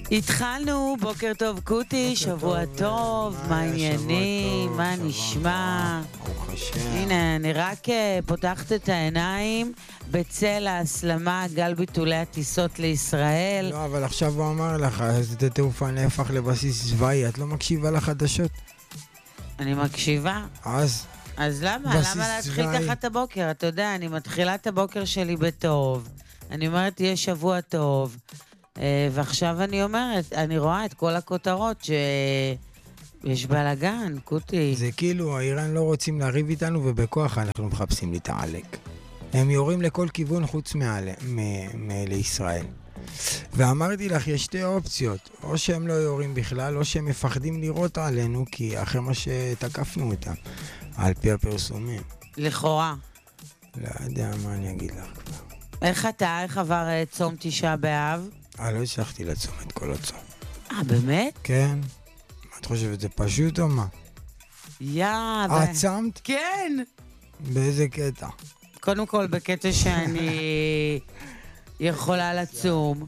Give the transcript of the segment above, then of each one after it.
התחלנו, בוקר טוב קוטי, שבוע טוב, מה העניינים, מה נשמע? ברוך השם. הנה, אני רק פותחת את העיניים בצל ההסלמה, גל ביטולי הטיסות לישראל. לא, אבל עכשיו הוא אמר לך, שדה תעופה נהפך לבסיס צבאי, את לא מקשיבה לחדשות? אני מקשיבה. אז למה להתחיל ככה את הבוקר? אתה יודע, אני מתחילה את הבוקר שלי בטוב. אני אומרת, יהיה שבוע טוב. ועכשיו אני אומרת, אני רואה את כל הכותרות שיש בלגן, קוטי. זה כאילו, האיראן לא רוצים להריב איתנו ובכוח אנחנו מחפשים להתעלק. הם יורים לכל כיוון חוץ לישראל. ואמרתי לך, יש שתי אופציות. או שהם לא יורים בכלל, או שהם מפחדים לירות עלינו, כי אחרי מה שתקפנו אותם, על פי הפרסומים. לכאורה. לא יודע מה אני אגיד לך כבר. איך עבר צום תשעה באב? לא הצלחתי לצום את כל הצום. באמת? כן. את חושבת, זה פשוט או מה? את צמת? כן. באיזה קטע? קודם כל, בקטע שאני יכולה לצום.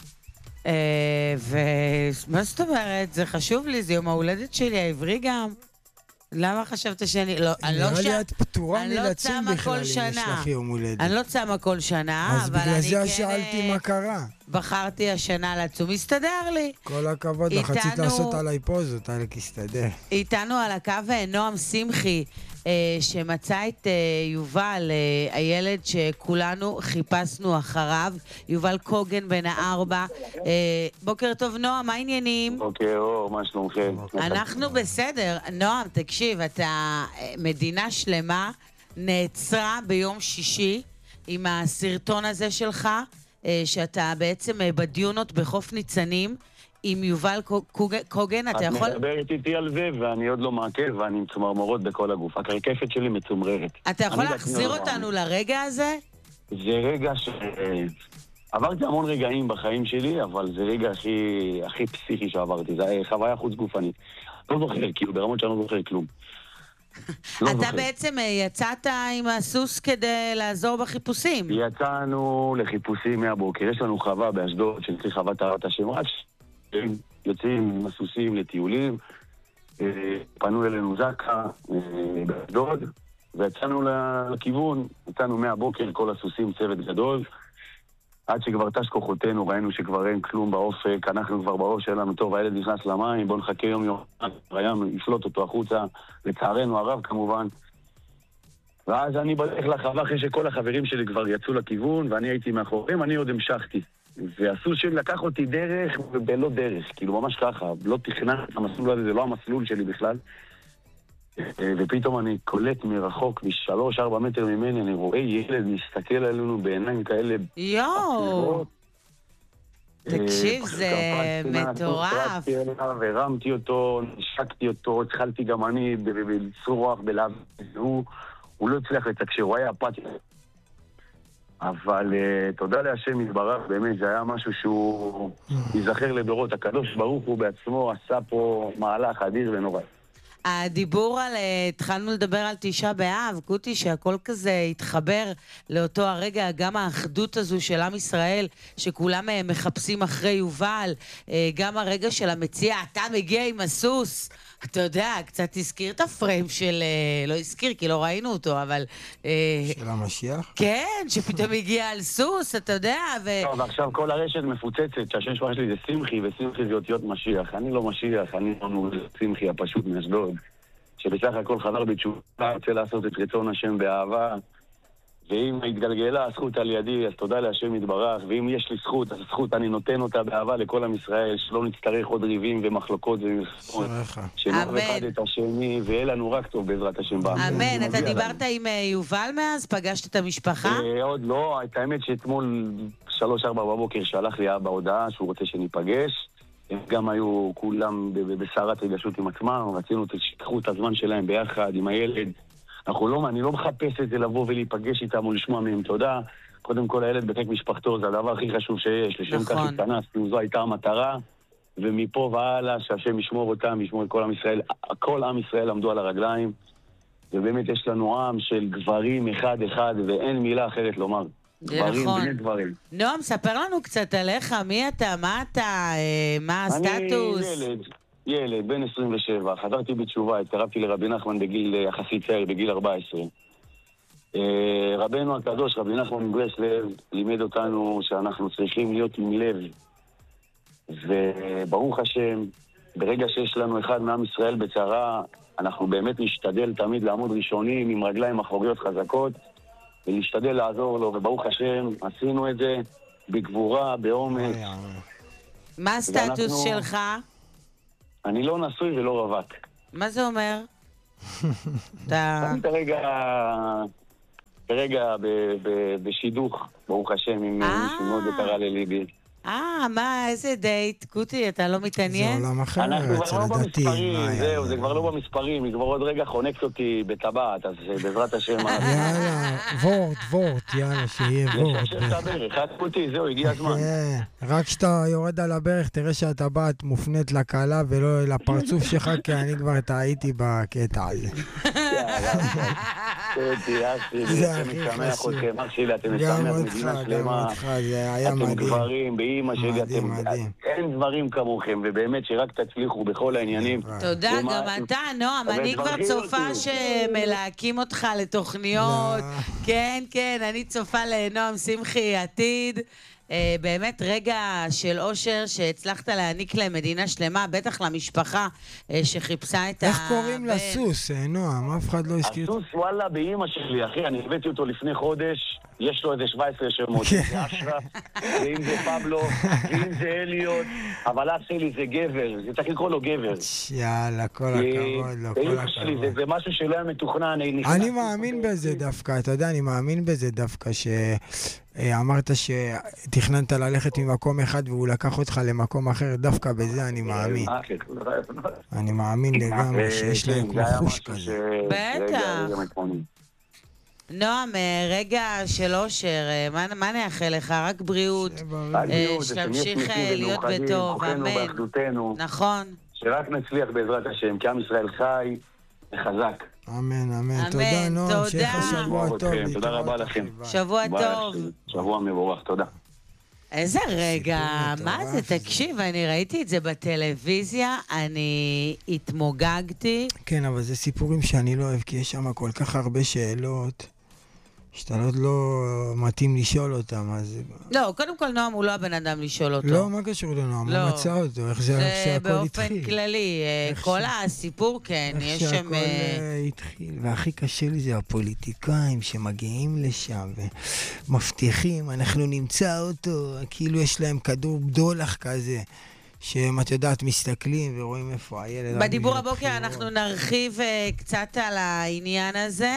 ומה זאת אומרת? זה חשוב לי, זה יום ההולדת שלי, העברי גם. למה חשבת שאני... נראה לי את פטורה מלצום בכלל אם יש לך יום הולדת. אני לא צמה כל שנה, אבל אני אז בגלל זה שאלתי מה קרה. בחרתי השנה לצום, הסתדר לי. כל הכבוד, רצית לעשות עליי פוזות, עלק הסתדר. איתנו על הקו נועם שמחי, שמצא את יובל, הילד שכולנו חיפשנו אחריו, יובל קוגן בן 4. בוקר טוב נועם, מה העניינים? בוקר אור, מה שלומכם? אנחנו בסדר. נועם, תקשיב, מדינה שלמה נעצרה ביום שישי עם הסרטון הזה שלך, שאתה בעצם בדיונות בחוף ניצנים עם יובל קוגן, אתה יכול... את מדברת איתי על זה, ואני עוד לא מעקב, ואני עם צמרמורות בכל הגוף. הקרקפת שלי מצומררת. אתה יכול להחזיר אותנו לרגע הזה? זה רגע עברתי המון רגעים בחיים שלי, אבל זה רגע הכי פסיכי שעברתי. זה חוויה חוץ גופנית. לא זוכר, כאילו, ברמות שאני לא זוכר כלום. אתה בעצם יצאת עם הסוס כדי לעזור בחיפושים? יצאנו לחיפושים מהבוקר. יש לנו חווה באשדוד, שנקרא חוות טהרת השמש. יוצאים עם הסוסים לטיולים, פנו אלינו זקה באשדוד, ויצאנו לכיוון, יצאנו מהבוקר כל הסוסים צוות גדול, עד שכבר תש כוחותינו, ראינו שכבר אין כלום באופק, אנחנו כבר בראש שלנו, טוב, הילד נכנס למים, בוא נחכה יום, הים יפלוט אותו החוצה, לצערנו הרב כמובן. ואז אני בדרך לחווה אחרי שכל החברים שלי כבר יצאו לכיוון, ואני הייתי מאחוריהם, אני עוד המשכתי. והסוס שלי לקח אותי דרך ובלא דרך, כאילו ממש ככה, לא תכננתי את המסלול הזה, זה לא המסלול שלי בכלל. ופתאום אני קולט מרחוק, מ3-4 מטר ממני, אני רואה ילד מסתכל עלינו בעיניים כאלה. יואו! תקשיב, זה מטורף. והרמתי אותו, נשקתי אותו, התחלתי גם אני בצרוח, בלב, הוא לא הצליח לתקשר, הוא היה אפאתי. אבל תודה להשם יתברך, באמת זה היה משהו שהוא ייזכר לדורות. הקדוש ברוך הוא בעצמו עשה פה מהלך אדיר ונורא. הדיבור על, התחלנו לדבר על תשעה באב, קוטי, שהכל כזה התחבר לאותו הרגע, גם האחדות הזו של עם ישראל, שכולם מחפשים אחרי יובל, גם הרגע של המציע, אתה מגיע עם הסוס, אתה יודע, קצת הזכיר את הפריים של, לא הזכיר כי לא ראינו אותו, אבל... של המשיח? כן, שפתאום הגיע על סוס, אתה יודע, טוב, ועכשיו כל הרשת מפוצצת, שהשם שמה שלי זה שמחי, ושמחי זה אותיות משיח. אני לא משיח, אני לא שמחי הפשוט מאשדוד, שבסך הכל חזר בתשובה, רוצה לעשות את רצון השם באהבה, ואם התגלגלה הזכות על ידי, אז תודה להשם יתברך, ואם יש לי זכות, אז הזכות אני נותן אותה באהבה לכל עם ישראל, שלא נצטרך עוד ריבים ומחלוקות ומלחמות, שנאהב אחד את השני, ויהיה לנו רק טוב בעזרת השם באמן. אמן. אתה דיברת עם יובל מאז? פגשת את המשפחה? עוד לא, את האמת שאתמול 3-4 בבוקר שלח לי אבא הודעה שהוא רוצה שניפגש, הם גם היו כולם בסערת רגשות עם עצמם, רצינו שתיקחו את הזמן שלהם ביחד עם הילד. אני לא מחפש את זה לבוא ולהיפגש איתם או לשמוע מהם תודה. קודם כל הילד בחיק משפחתו, זה הדבר הכי חשוב שיש. לשם כך התכנסנו, זו הייתה המטרה, ומפה והלאה שהשם ישמור אותם, ישמור את כל עם ישראל. כל עם ישראל עמדו על הרגליים, ובאמת יש לנו עם של גברים אחד אחד, ואין מילה אחרת לומר. דברים, נכון. בני דברים. נועם, ספר לנו קצת עליך, מי אתה, מה אתה, מה הסטטוס? אני ילד, בן 27, חזרתי בתשובה, התקרבתי לרבי נחמן בגיל יחסית צעיר, בגיל 14. רבנו הקדוש, רבי נחמן מברסלב, לימד אותנו שאנחנו צריכים להיות עם לב. וברוך השם, ברגע שיש לנו אחד מעם ישראל בצרה, אנחנו באמת נשתדל תמיד לעמוד ראשונים עם רגליים אחוריות חזקות, ולהשתדל לעזור לו, וברוך השם, עשינו את זה בגבורה, באומץ. מה הסטטוס שלך? אני לא נשוי ולא רווק. מה זה אומר? אתה... אני כרגע בשידוך, ברוך השם, עם מישהו מאוד יקרה לליבי. מה, איזה דייט? קוטי, אתה לא מתעניין? זה עולם אחר, אנחנו אצל כבר לא הדתיים. במספרים, זהו, זה כבר לא במספרים, היא כבר עוד רגע חונקת אותי בטבעת, אז בעזרת השם... יאללה, וורט, יאללה, שיהיה וורט. לשחשב את הברך, רק קוטי, זהו, הגיע הזמן. רק כשאתה יורד על הברך, תראה שהטבעת מופנית לקהלה ולא לפרצוף שלך, כי אני כבר טעיתי בקטע הזה. קוטי, אסי, זה אתם הכי משמח חשוב. אתכם, אח שלי, אתם גם משמח אותך, מדינה גם שלמה. אותך, זה היה אתם מדהים. גברים, באמא שלי, מדהים, מדהים. אין דברים כמוכם, ובאמת שרק תצליחו בכל העניינים. תודה, גם אתה, נועם, אני כבר צופה שמלהקים אותך לתוכניות. כן, אני צופה לנועם שמחי עתיד. באמת רגע של אושר שהצלחת להעניק למדינה שלמה, בטח למשפחה שחיפשה את איך קוראים לסוס, נועם? אף אחד לא הזכיר. הסוס, וואלה, באמא שלי, אחי, אני הבאתי אותו לפני חודש, יש לו איזה 17 שמות, זה אשרף, ואם זה פבלו, ואם זה אליוט, אבל אח שלי זה גבר, זה צריך לקרוא לו גבר. יאללה, כל הכבוד לו, כל הכבוד. זה משהו שלא היה מתוכנן. אני מאמין בזה דווקא, אתה יודע, אני מאמין בזה דווקא, שאמרת שתכננת ללכת ממקום אחד והוא לקח אותך למקום אחר, דווקא בזה אני מאמין. אני מאמין לגמרי שיש להם כמו חוש כזה. בטח. נועם, רגע של אושר, מה נאחל לך? רק בריאות, שתמשיך להיות בטוב, אמן. נכון. שרק נצליח בעזרת השם, כי עם ישראל חי וחזק. אמן. תודה נועם, שיהיה לך שבוע טוב. תודה רבה לכם. שבוע טוב. שבוע מבורך, תודה. איזה רגע, מה זה? תקשיב, אני ראיתי את זה בטלוויזיה, אני התמוגגתי. כן, אבל זה סיפורים שאני לא אוהב, כי יש שם כל כך הרבה שאלות. שאתה לא מתאים לשאול אותם, אז... לא, קודם כל נועם הוא לא הבן אדם לשאול אותו. לא, מה קשור לנועם? הוא מצא אותו, איך זה שהכל התחיל. זה באופן כללי, כל הסיפור, כן, יש שם... איך שהכל התחיל, והכי קשה לי זה הפוליטיקאים שמגיעים לשם ומבטיחים, אנחנו נמצא אותו, כאילו יש להם כדור בדולח כזה. שהם, את יודעת, מסתכלים ורואים איפה הילד... בדיבור הבוקר אנחנו נרחיב קצת על העניין הזה.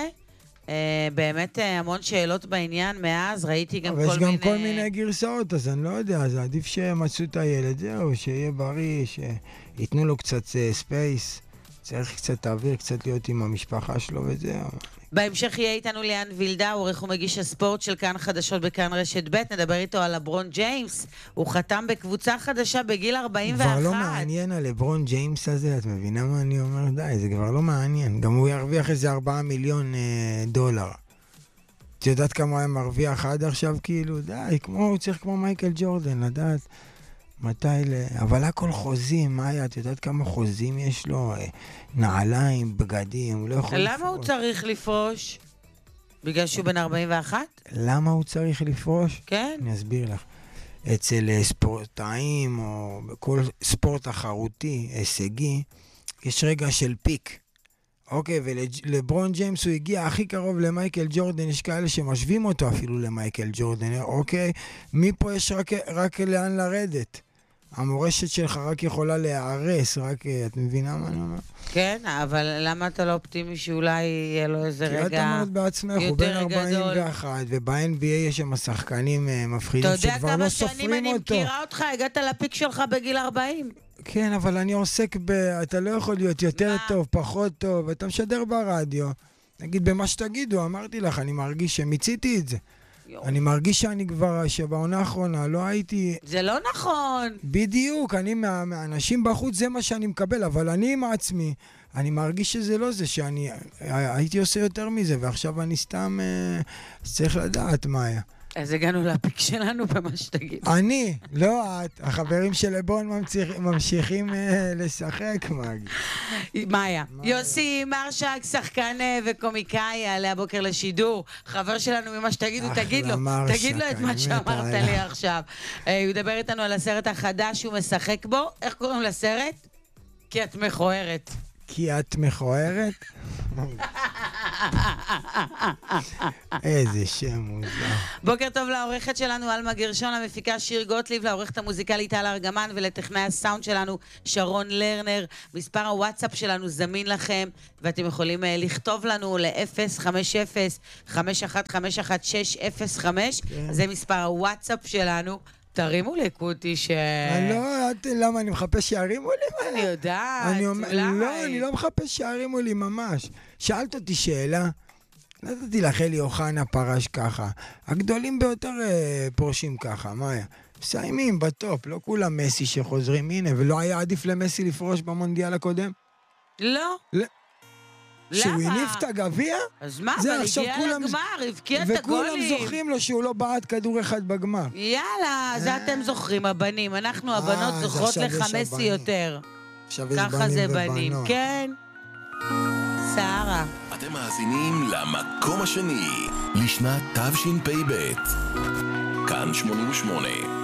באמת המון שאלות בעניין מאז, ראיתי גם כל מיני... אבל יש גם כל מיני גרסאות, אז אני לא יודע, אז עדיף שמצאו את הילד, זהו, שיהיה בריא, שיתנו לו קצת ספייס, צריך קצת אוויר, קצת להיות עם המשפחה שלו וזהו. בהמשך יהיה איתנו ליאן וילדה, עורך ומגיש הספורט של כאן חדשות בכאן רשת ב', נדבר איתו על לברון ג'יימס, הוא חתם בקבוצה חדשה בגיל 41. כבר לא מעניין הלברון ג'יימס הזה, את מבינה מה אני אומר? די, זה כבר לא מעניין, גם הוא ירוויח איזה 4 מיליון דולר. את יודעת כמה הוא היה מרוויח עד עכשיו? כאילו, די, הוא צריך כמו מייקל ג'ורדן, לדעת מתי אבל הכל חוזים, מאיה, את יודעת כמה חוזים יש לו? נעליים, בגדים, הוא לא יכול לפרוש. למה הוא צריך לפרוש? בגלל שהוא בן 41? למה הוא צריך לפרוש? כן. אני אסביר לך. אצל ספורטאים או בכל ספורט תחרותי, הישגי, יש רגע של פיק. אוקיי, ולברון ג'יימס הוא הגיע הכי קרוב למייקל ג'ורדן, יש כאלה שמשווים אותו אפילו למייקל ג'ורדן, אוקיי? מפה יש רק לאן לרדת. המורשת שלך רק יכולה להיערס, רק, את מבינה מה אני אומר? כן, אבל למה אתה לא אופטימי שאולי יהיה לו איזה רגע יותר גדול? כי את אמרת בעצמך, הוא בן 41, וב-NBA יש שם שחקנים מפחידים שכבר לא סופרים אותו. אתה יודע כמה שנים אני מכירה אותך, הגעת לפיק שלך בגיל 40? כן, אבל אני עוסק אתה לא יכול להיות יותר טוב, פחות טוב, אתה משדר ברדיו. נגיד, במה שתגידו, אמרתי לך, אני מרגיש שמיציתי את זה. אני מרגיש שאני כבר, שבעונה האחרונה לא הייתי... זה לא נכון. בדיוק, אני מהאנשים בחוץ, זה מה שאני מקבל, אבל אני עם עצמי, אני מרגיש שזה לא זה, שאני הייתי עושה יותר מזה, ועכשיו אני סתם צריך לדעת מה היה. אז הגענו לפיק שלנו במה שתגיד. אני, לא את. החברים של לבון ממשיכים לשחק, מגי. מאיה. יוסי מרשק, שחקן וקומיקאי, יעלה הבוקר לשידור. חבר שלנו ממה שתגידו, תגיד לו את מה שאמרת לי עכשיו. הוא ידבר איתנו על הסרט החדש שהוא משחק בו. איך קוראים לסרט? כי את מכוערת. כי את מכוערת? איזה שם מוזר. בוקר טוב לעורכת שלנו אלמה גרשון, למפיקה שיר גוטליב, לעורכת המוזיקלית טל ארגמן ולטכנאי הסאונד שלנו שרון לרנר. מספר הוואטסאפ שלנו זמין לכם, ואתם יכולים לכתוב לנו ל-050-5151605. זה מספר הוואטסאפ שלנו. תרימו לי, קוטי, לא, למה? אני מחפש שירימו לי? אני יודעת, לא, אני לא מחפש שירימו לי ממש. שאלת אותי שאלה, נתתי לך אלי אוחנה פרש ככה. הגדולים ביותר פורשים ככה, מאיה? מסיימים בטופ, לא כולם מסי שחוזרים, הנה, ולא היה עדיף למסי לפרוש במונדיאל הקודם? לא. שהוא הניף את הגביע? אז מה, אבל הגיע לגמר, הבקיע את הגולים. וכולם זוכרים לו שהוא לא בעט כדור אחד בגמר. יאללה, זה אתם זוכרים, הבנים. אנחנו, הבנות, זוכרות לחמסי יותר. עכשיו יש ככה זה בנים בנים, ובנות. כן. שרה. אתם מאזינים למקום השני, לשנת תשפ"ב. כאן 88.